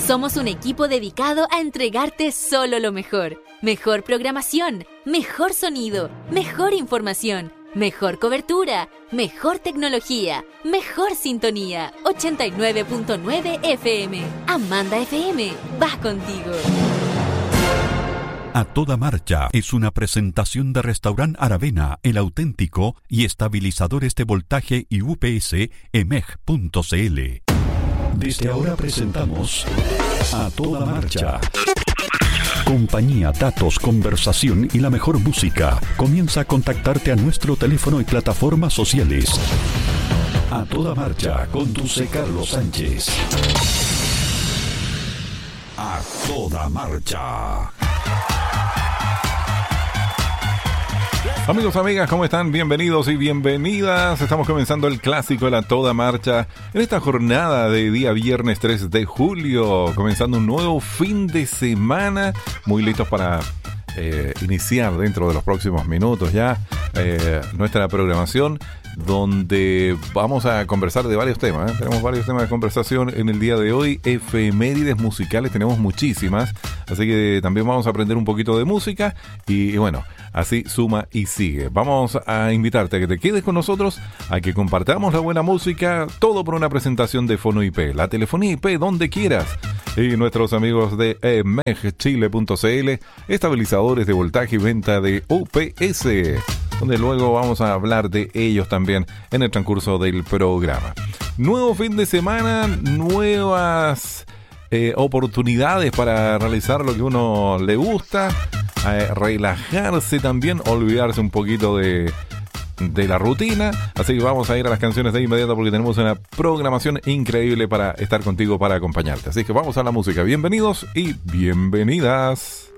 Somos un equipo dedicado a entregarte solo lo mejor. Mejor programación, mejor sonido, mejor información, mejor cobertura, mejor tecnología, mejor sintonía. 89.9 FM. Amanda FM va contigo. A Toda Marcha es una presentación de Restaurant Aravena, el auténtico y estabilizadores de voltaje y UPS emeg.cl. Desde ahora presentamos A Toda Marcha. Compañía, datos, conversación y la mejor música. Comienza a contactarte a nuestro teléfono y plataformas sociales. A Toda Marcha, conduce Carlos Sánchez. A Toda Marcha. Amigos, amigas, ¿cómo están? Bienvenidos y bienvenidas. Estamos comenzando el clásico de la Toda Marcha en esta jornada de día viernes 3 de julio, comenzando un nuevo fin de semana, muy listos para iniciar dentro de los próximos minutos ya nuestra programación, donde vamos a conversar de varios temas. Tenemos varios temas de conversación en el día de hoy. Efemérides musicales tenemos muchísimas, así que también vamos a aprender un poquito de música y bueno, así suma y sigue. Vamos a invitarte a que te quedes con nosotros, a que compartamos la buena música, todo por una presentación de Fono IP, la telefonía IP donde quieras. Y nuestros amigos de megchile.cl, estabilizadores de voltaje y venta de UPS, donde luego vamos a hablar de ellos también en el transcurso del programa. Nuevo fin de semana, nuevas oportunidades para realizar lo que uno le gusta, relajarse también, olvidarse un poquito de la rutina. Así que vamos a ir a las canciones de inmediato porque tenemos una programación increíble para estar contigo, para acompañarte. Así que vamos a la música. Bienvenidos y bienvenidas.